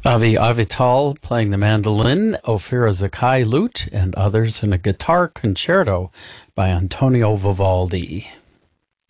Avi Avital playing the mandolin, Ophira Zakai lute, and others in a guitar concerto by Antonio Vivaldi.